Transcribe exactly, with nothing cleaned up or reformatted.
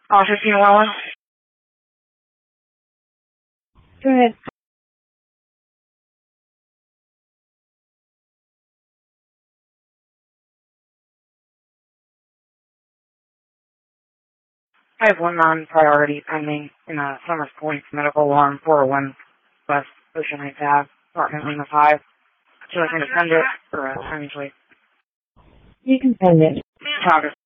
Uh, fifteen eleven. Go ahead. I have one non-priority pending in a Summers Point medical alarm four oh one West Ocean Heights Ave, apartment Lima five. Would you like me to send it or uh, eventually? You can send it. Copy.